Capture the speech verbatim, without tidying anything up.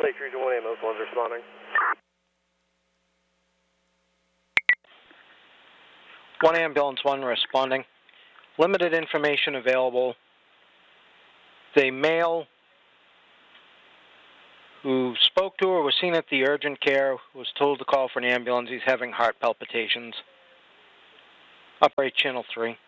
Lake Region one ambulance one's responding. one ambulance one responding. Limited information available. The male who spoke to her was seen at the urgent care, was told to call for an ambulance. He's having heart palpitations. Operate channel three.